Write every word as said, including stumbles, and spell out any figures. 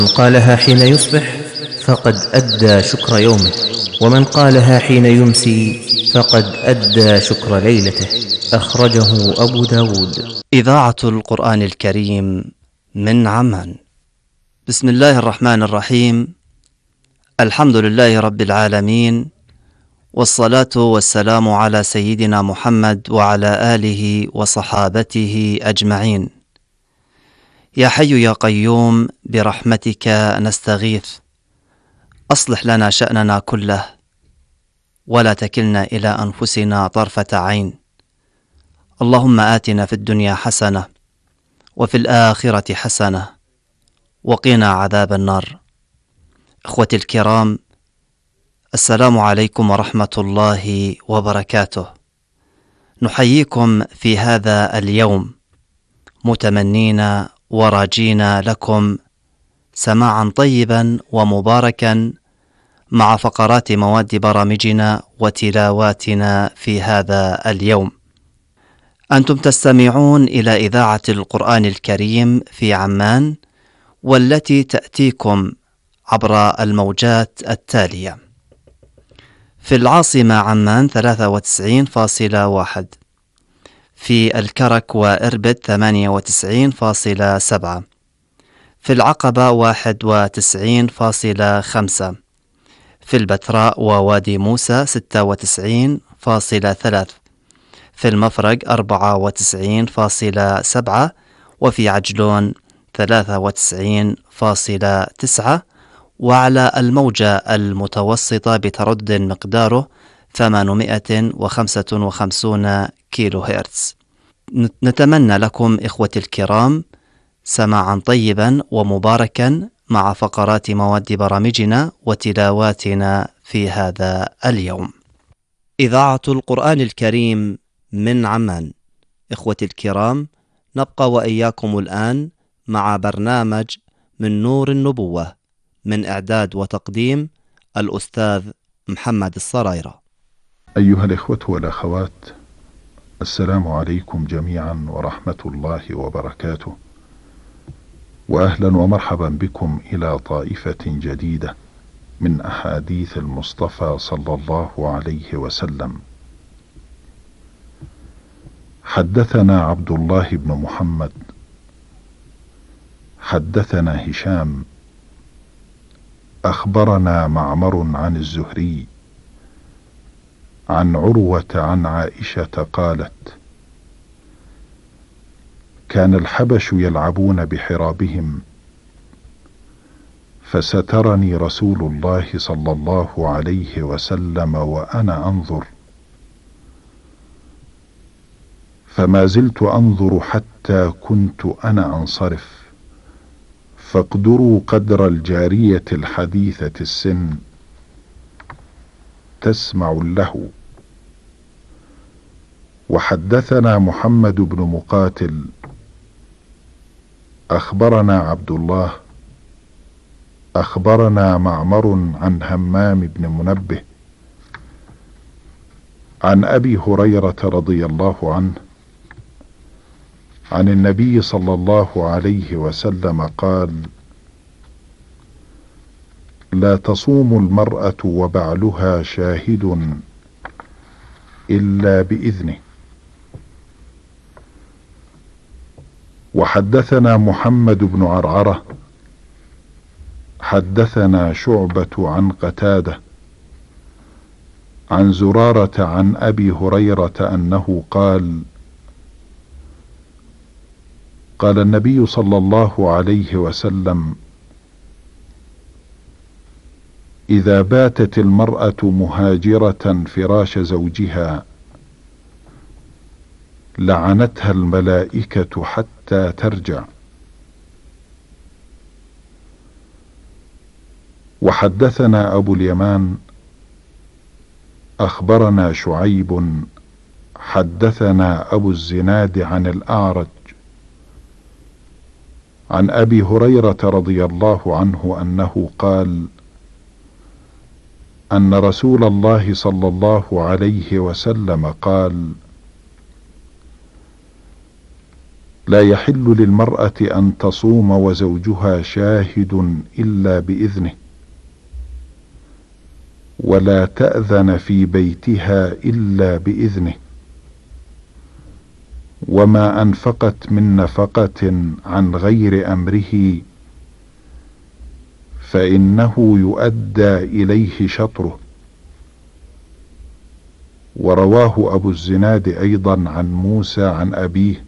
من قالها حين يصبح فقد أدى شكر يومه، ومن قالها حين يمسي فقد أدى شكر ليلته. أخرجه أبو داود. إذاعة القرآن الكريم من عمان. بسم الله الرحمن الرحيم. الحمد لله رب العالمين، والصلاة والسلام على سيدنا محمد وعلى آله وصحابته أجمعين. يا حي يا قيوم برحمتك نستغيث، أصلح لنا شأننا كله ولا تكلنا إلى أنفسنا طرفة عين. اللهم آتنا في الدنيا حسنة وفي الآخرة حسنة وقنا عذاب النار. إخوتي الكرام، السلام عليكم ورحمة الله وبركاته. نحييكم في هذا اليوم متمنين وراجين لكم سماعا طيبا ومباركا مع فقرات مواد برامجنا وتلاواتنا في هذا اليوم. أنتم تستمعون إلى إذاعة القرآن الكريم في عمان، والتي تأتيكم عبر الموجات التالية: في العاصمة عمان ثلاثة وتسعين فاصلة واحد، في الكرك وإربد ثمانية وتسعين فاصلة سبعة، في العقبة واحد وتسعين فاصلة خمسة، في البتراء ووادي موسى ستة وتسعين فاصلة ثلاثة، في المفرق أربعة وتسعين فاصلة سبعة، وفي عجلون ثلاثة وتسعين فاصلة تسعة، وعلى الموجة المتوسطة بتردد مقداره ثمانمائة وخمسة وخمسين كيلو هرتز. نتمنى لكم إخوتي الكرام سماعا طيبا ومباركا مع فقرات مواد برامجنا وتلاواتنا في هذا اليوم. إذاعة القرآن الكريم من عمان. إخوتي الكرام، نبقى وإياكم الآن مع برنامج من نور النبوة، من إعداد وتقديم الأستاذ محمد الصرايرة. أيها الإخوة والأخوات، السلام عليكم جميعا ورحمة الله وبركاته، وأهلا ومرحبا بكم إلى طائفة جديدة من أحاديث المصطفى صلى الله عليه وسلم. حدثنا عبد الله بن محمد، حدثنا هشام، أخبرنا معمر عن الزهري عن عروة عن عائشة قالت: كان الحبش يلعبون بحرابهم، فسترني رسول الله صلى الله عليه وسلم وأنا أنظر، فما زلت أنظر حتى كنت أنا أنصرف، فاقدروا قدر الجارية الحديثة السن تسمع له. وحدثنا محمد بن مقاتل أخبرنا عبد الله أخبرنا معمر عن همام بن منبه عن أبي هريرة رضي الله عنه عن النبي صلى الله عليه وسلم قال: لا تصوم المرأة وبعلها شاهد إلا بإذنه. وحدثنا محمد بن عرعرة حدثنا شعبة عن قتادة عن زرارة عن أبي هريرة أنه قال: قال النبي صلى الله عليه وسلم: إذا باتت المرأة مهاجرة فراش زوجها لعنتها الملائكة حتى ترجع. وحدثنا أبو اليمان أخبرنا شعيب حدثنا أبو الزناد عن الأعرج عن أبي هريرة رضي الله عنه أنه قال: أن رسول الله صلى الله عليه وسلم قال: لا يحل للمرأة أن تصوم وزوجها شاهد إلا بإذنه، ولا تأذن في بيتها إلا بإذنه، وما أنفقت من نفقة عن غير أمره فإنه يؤدى إليه شطره. ورواه أبو الزناد أيضا عن موسى عن أبيه